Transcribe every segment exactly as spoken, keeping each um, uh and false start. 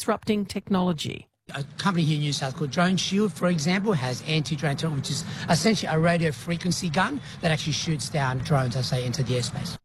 disrupting technology. A company here in New South called Drone Shield, for example, has anti-drone technology, which is essentially a radio frequency gun that actually shoots down drones as they enter the airspace.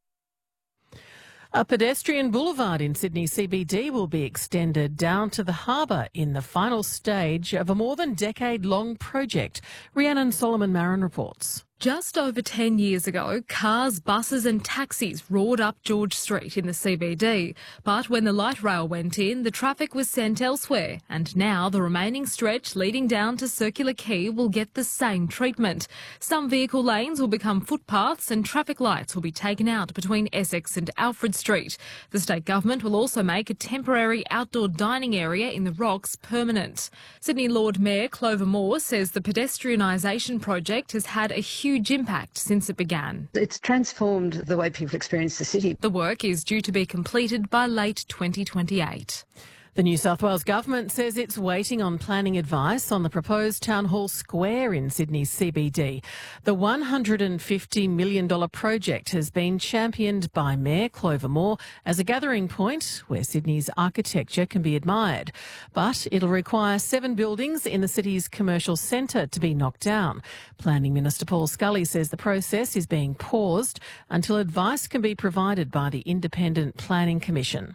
A pedestrian boulevard in Sydney C B D will be extended down to the harbour in the final stage of a more than decade-long project. Rhiannon Solomon-Marin reports. Just over ten years ago, cars, buses and taxis roared up George Street in the C B D. But when the light rail went in, the traffic was sent elsewhere. And now the remaining stretch leading down to Circular Quay will get the same treatment. Some vehicle lanes will become footpaths and traffic lights will be taken out between Essex and Alfred Street. The state government will also make a temporary outdoor dining area in the Rocks permanent. Sydney Lord Mayor Clover Moore says the pedestrianisation project has had a huge huge impact since it began. It's transformed the way people experience the city. The work is due to be completed by late twenty twenty-eight. The New South Wales Government says it's waiting on planning advice on the proposed Town Hall Square in Sydney's C B D. The one hundred fifty million dollars project has been championed by Mayor Clover Moore as a gathering point where Sydney's architecture can be admired. But it'll require seven buildings in the city's commercial centre to be knocked down. Planning Minister Paul Scully says the process is being paused until advice can be provided by the Independent Planning Commission.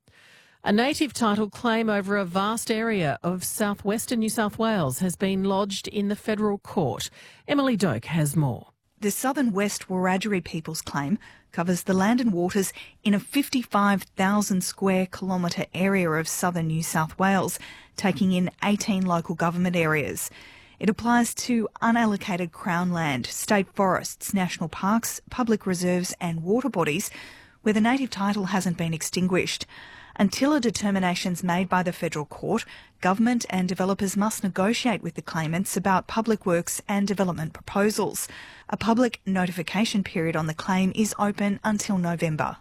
A native title claim over a vast area of southwestern New South Wales has been lodged in the federal court. Emily Doak has more. The Southern West Wiradjuri People's Claim covers the land and waters in a fifty-five thousand square kilometre area of southern New South Wales, taking in eighteen local government areas. It applies to unallocated Crown land, state forests, national parks, public reserves and water bodies where the native title hasn't been extinguished. Until a determination's made by the federal court, government and developers must negotiate with the claimants about public works and development proposals. A public notification period on the claim is open until November.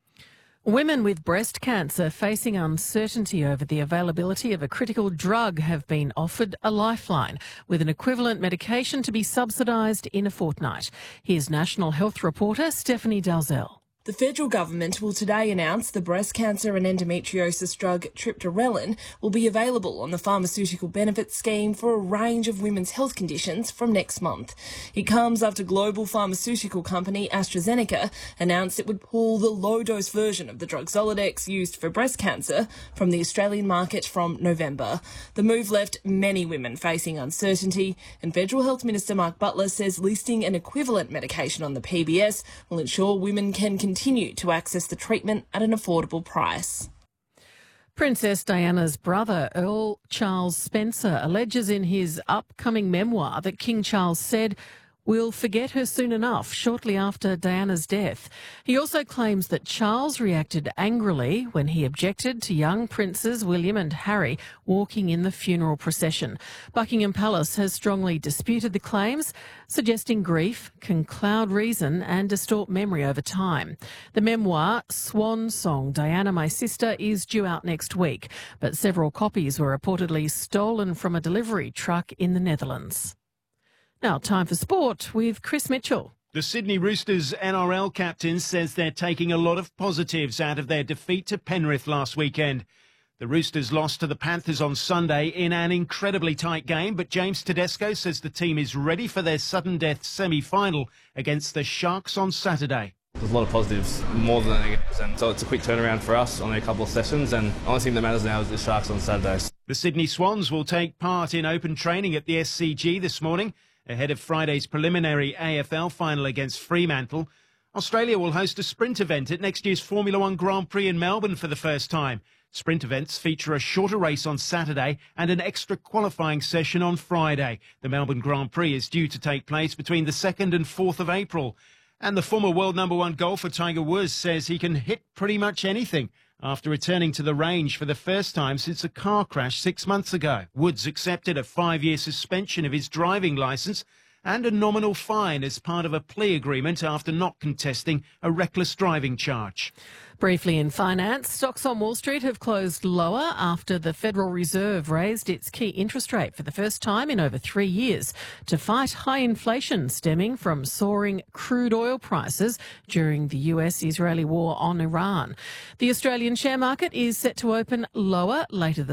Women with breast cancer facing uncertainty over the availability of a critical drug have been offered a lifeline with an equivalent medication to be subsidised in a fortnight. Here's National Health reporter Stephanie Dalzell. The federal government will today announce the breast cancer and endometriosis drug triptorelin will be available on the pharmaceutical benefits scheme for a range of women's health conditions from next month. It comes after global pharmaceutical company AstraZeneca announced it would pull the low-dose version of the drug Zoladex used for breast cancer from the Australian market from November. The move left many women facing uncertainty, and Federal Health Minister Mark Butler says listing an equivalent medication on the P B S will ensure women can continue continue to access the treatment at an affordable price. Princess Diana's brother, Earl Charles Spencer, alleges in his upcoming memoir that King Charles said, "We'll forget her soon enough," shortly after Diana's death. He also claims that Charles reacted angrily when he objected to young princes William and Harry walking in the funeral procession. Buckingham Palace has strongly disputed the claims, suggesting grief can cloud reason and distort memory over time. The memoir, Swan Song, Diana, My Sister, is due out next week, but several copies were reportedly stolen from a delivery truck in the Netherlands. Now, time for sport with Chris Mitchell. The Sydney Roosters N R L captain says they're taking a lot of positives out of their defeat to Penrith last weekend. The Roosters lost to the Panthers on Sunday in an incredibly tight game, but James Tedesco says the team is ready for their sudden death semi-final against the Sharks on Saturday. There's a lot of positives, more than negatives, and so it's a quick turnaround for us on a couple of sessions, and the only thing that matters now is the Sharks on Saturdays. The Sydney Swans will take part in open training at the S C G this morning, ahead of Friday's preliminary A F L final against Fremantle. Australia will host a sprint event at next year's Formula One Grand Prix in Melbourne for the first time. Sprint events feature a shorter race on Saturday and an extra qualifying session on Friday. The Melbourne Grand Prix is due to take place between the second and fourth of April. And the former world number one golfer Tiger Woods says he can hit pretty much anything after returning to the range for the first time since a car crash six months ago. Woods accepted a five-year suspension of his driving licence and a nominal fine as part of a plea agreement after not contesting a reckless driving charge. Briefly in finance, stocks on Wall Street have closed lower after the Federal Reserve raised its key interest rate for the first time in over three years to fight high inflation stemming from soaring crude oil prices during the U S Israeli war on Iran. The Australian share market is set to open lower later this